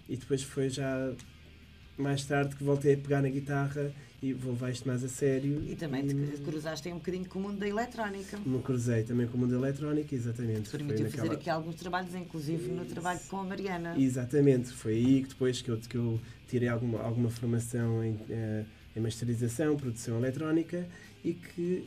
e depois foi já mais tarde que voltei a pegar na guitarra e vou levar isto mais a sério. E também te cruzaste um bocadinho com o mundo da eletrónica. Me cruzei também com o mundo da eletrónica, exatamente. Permitiu fazer aqui alguns trabalhos, inclusive no trabalho com a Mariana. Exatamente, foi aí que depois que eu tirei alguma formação em masterização, produção eletrónica, e que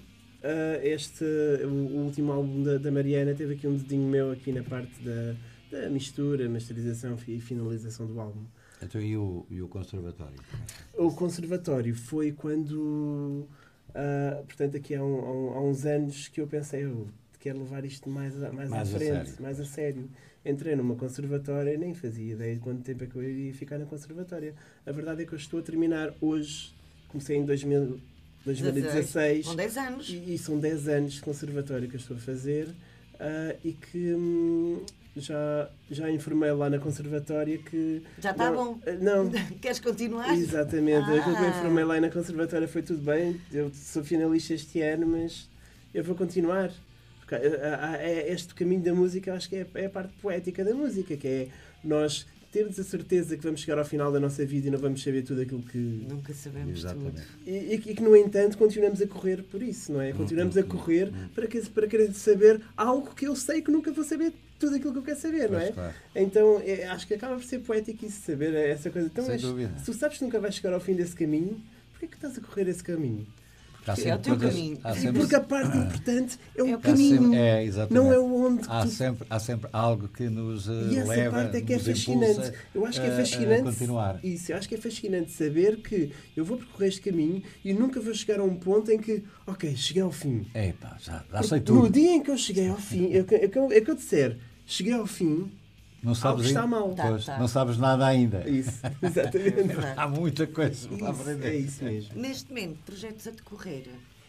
o último álbum da Mariana teve aqui um dedinho meu aqui na parte da mistura, masterização e finalização do álbum. Então, e o conservatório? O conservatório foi quando, portanto, aqui há uns anos que eu pensei, eu quero levar isto mais à frente, mais a sério. Entrei numa conservatória e nem fazia ideia de quanto tempo é que eu iria ficar na conservatória. A verdade é que eu estou a terminar hoje, comecei em 2016. São 10 anos. E são 10 anos de conservatório que eu estou a fazer, e que já informei lá na conservatória que... Já está bom? Não. Queres continuar? Exatamente. Aquilo que eu informei lá na conservatória foi tudo bem. Eu sou finalista este ano, mas eu vou continuar. Porque este caminho da música, acho que é a parte poética da música, que é nós termos a certeza que vamos chegar ao final da nossa vida e não vamos saber tudo aquilo que... Nunca sabemos. Exatamente. Tudo. E que, no entanto, continuamos a correr por isso, não é? Continuamos a correr para querer saber algo que eu sei que nunca vou saber tudo aquilo que eu quero saber, não é? Claro. Então, acho que acaba por ser poético isso, saber essa coisa. Então, Sem dúvida. se tu sabes que nunca vais chegar ao fim desse caminho, porquê que estás a correr esse caminho? É o teu caminho. Porque a parte importante é o caminho, não é o onde há sempre algo que nos e essa leva, parte é que é nos fascinante. Eu acho que é fascinante continuar. Isso, eu acho que é fascinante saber que eu vou percorrer este caminho e nunca vou chegar a um ponto em que, ok, cheguei ao fim. Epá, já sei tudo. No dia em que eu cheguei ao fim, é que eu disser, cheguei ao fim, não sabes algo está mal. Pois, não sabes nada ainda. Isso, exatamente. Há muita coisa para aprender. É isso mesmo. Neste momento, projetos a decorrer?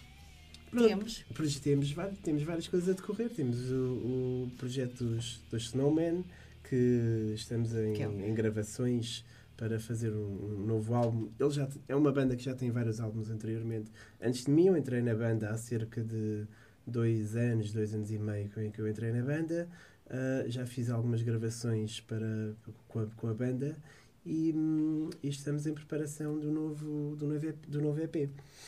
Temos várias coisas a decorrer. Temos o projeto dos Snowman, que estamos em gravações para fazer um novo álbum. É uma banda que já tem vários álbuns anteriormente. Antes de mim, eu entrei na banda há cerca de 2 anos e meio que eu entrei na banda. Já fiz algumas gravações com a banda e estamos em preparação do novo EP.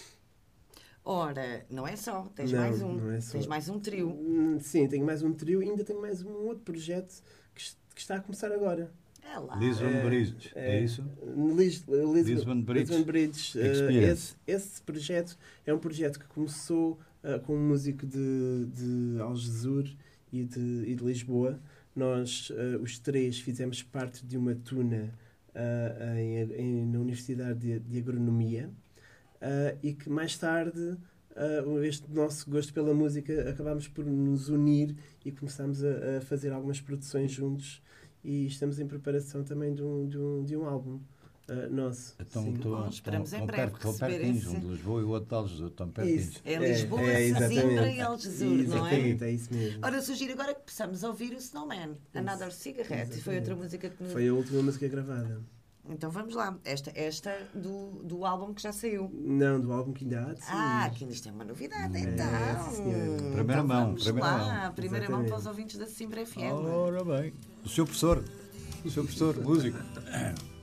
Ora, não é só, tens Não, mais um. não é só. Tens mais um trio. Sim, tenho mais um trio e ainda tenho mais um outro projeto que está a começar agora. É lá. Lisbon Bridge, é isso? Lisbon Bridge. Esse projeto é um projeto que começou com um músico de Algesur e de Lisboa. Nós, os três, fizemos parte de uma tuna na Universidade de Agronomia, e que mais tarde, este nosso gosto pela música, acabámos por nos unir e começámos a fazer algumas produções juntos, e estamos em preparação também de um álbum nosso. Então, esperamos em breve estão receber pertinhos, esse. um de Lisboa e o outro de Algesur, estão pertinhos. É Lisboa, Sintra e Algesur, não é? Exatamente, é isso mesmo. Ora, eu sugiro agora que possamos ouvir o Snowman, Another Cigarette. Foi outra música que nos... Foi a última música gravada. Então vamos lá. Esta do álbum que já saiu. Não, do álbum que ainda há de sair. Aqui isto é uma novidade, então. Primeira mão. Primeira mão para os ouvintes da Simbra FM. Ora bem. O seu professor músico.